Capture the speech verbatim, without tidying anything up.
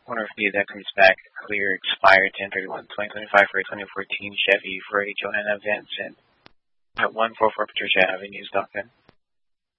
Owner of the that comes back clear, expired ten thirty-one twenty twenty-five for a twenty fourteen Chevy for a Johanna Vincent at one forty-four Patricia Avenue, Stockton.